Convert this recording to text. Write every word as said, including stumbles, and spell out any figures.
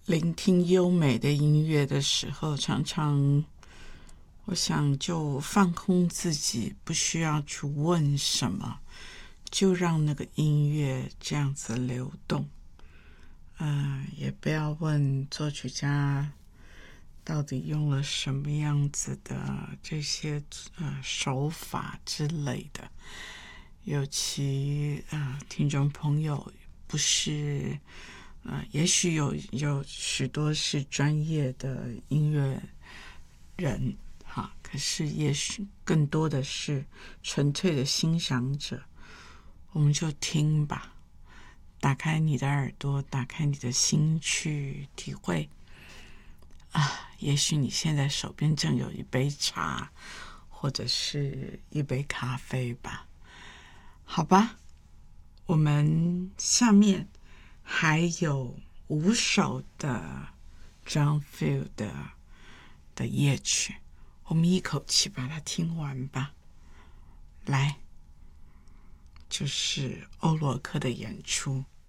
聆听优美的音乐的时候，常常我想就放空自己，不需要去问什么，就让那个音乐这样子流动。呃，也不要问作曲家到底用了什么样子的这些呃手法之类的。尤其呃，听众朋友不是呃，也许有有许多是专业的音乐人哈，可是也许更多的是纯粹的欣赏者。我们就听吧，打开你的耳朵，打开你的心去体会啊。也许你现在手边正有一杯茶，或者是一杯咖啡吧。好吧，我们下面还有五首的 John Field 的的夜曲，我们一口气把它听完吧。来，就是欧罗克的演出。